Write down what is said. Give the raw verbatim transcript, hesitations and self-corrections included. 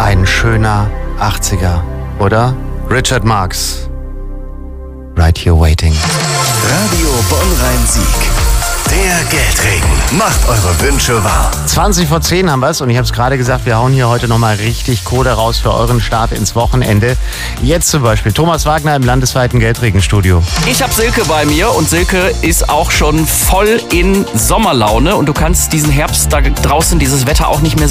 Ein schöner achtziger, oder? Richard Marx. Right Here Waiting. Radio Bonn-Rhein-Sieg. Der Geldregen macht eure Wünsche wahr. zwanzig vor zehn haben wir es und ich habe es gerade gesagt, wir hauen hier heute nochmal richtig Kohle raus für euren Start ins Wochenende. Jetzt zum Beispiel Thomas Wagner im landesweiten Geldregenstudio. Ich habe Silke bei mir und Silke ist auch schon voll in Sommerlaune und du kannst diesen Herbst da draußen, dieses Wetter auch nicht mehr